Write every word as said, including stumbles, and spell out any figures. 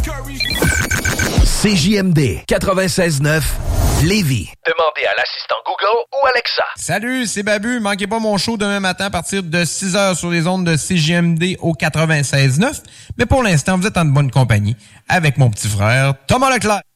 C J M D quatre-vingt-seize neuf Lévis. Demandez à l'assistant Google ou Alexa. Salut, c'est Babu. Manquez pas mon show demain matin à partir de six heures sur les ondes de C J M D au quatre-vingt-seize neuf. Mais pour l'instant, vous êtes en bonne compagnie avec mon petit frère Thomas Leclerc.